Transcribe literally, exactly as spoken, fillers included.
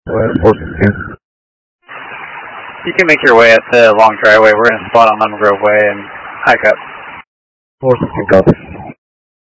You can make your way up the long driveway. We're going to spot on Lemon Grove Way and hike up. Four sixteen, copy.